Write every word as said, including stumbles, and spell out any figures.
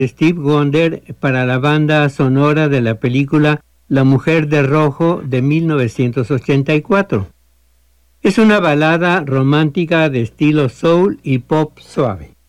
Steve Wonder para la banda sonora de la película La Mujer de Rojo de mil novecientos ochenta y cuatro. Es una balada romántica de estilo soul y pop suave.